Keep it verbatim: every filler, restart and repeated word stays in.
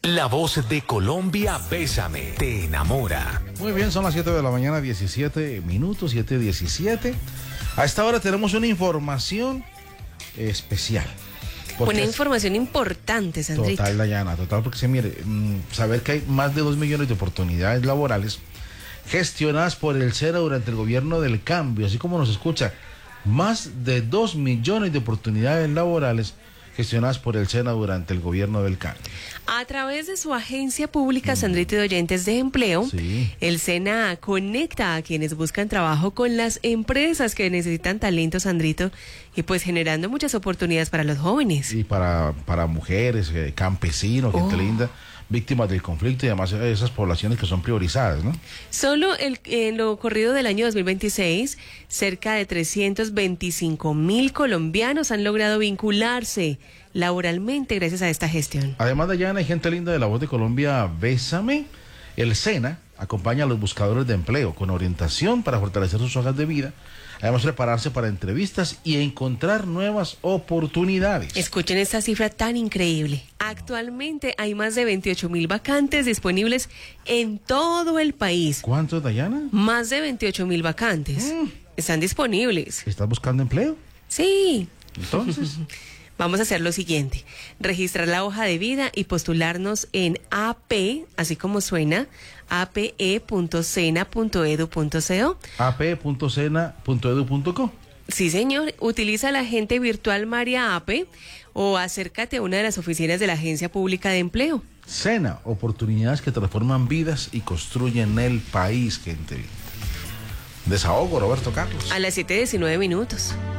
La voz de Colombia, Bésame, te enamora. Muy bien, son las siete de la mañana, diecisiete minutos, siete diecisiete. A esta hora tenemos una información especial. Una información importante, Sandrita. Total, Dayana, total, porque se mire, saber que hay más de dos millones de oportunidades laborales gestionadas por el SENA durante el gobierno del cambio, así como nos escucha, más de dos millones de oportunidades laborales gestionadas por el SENA durante el gobierno del cambio. A través de su agencia pública, Sandrita, de oyentes de empleo, sí. el SENA conecta a quienes buscan trabajo con las empresas que necesitan talento, Sandrito, y pues generando muchas oportunidades para los jóvenes. Y para, para mujeres, eh, campesinos, Oh. gente linda, víctimas del conflicto y además esas poblaciones que son priorizadas, ¿no? Solo el, en lo corrido del año dos mil veintiséis, cerca de trescientos veinticinco mil colombianos han logrado vincularse laboralmente gracias a esta gestión. Además, Dayana, hay gente linda de La Voz de Colombia, Bésame. El SENA acompaña a los buscadores de empleo con orientación para fortalecer sus hojas de vida, además prepararse para entrevistas y encontrar nuevas oportunidades. Escuchen esta cifra tan increíble. Actualmente hay más de veintiocho mil vacantes disponibles en todo el país. ¿Cuántos, Dayana? Más de veintiocho mil vacantes. Mm. Están disponibles. ¿Estás buscando empleo? Sí. Entonces... Vamos a hacer lo siguiente, registrar la hoja de vida y postularnos en A P, así como suena, a p e punto sena punto edu punto co. a p e punto sena punto edu punto co. Sí, señor, utiliza la agente virtual María A P E o acércate a una de las oficinas de la Agencia Pública de Empleo. SENA, oportunidades que transforman vidas y construyen el país, gente. Desahogo, Roberto Carlos. A las siete diecinueve minutos.